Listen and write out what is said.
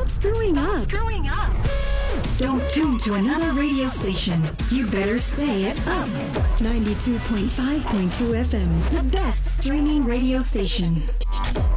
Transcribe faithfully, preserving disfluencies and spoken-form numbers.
Stop screwing up. Screwing up. Don't tune to another radio station. You better stay at Up. ninety-two point five point two F M, the best streaming radio station.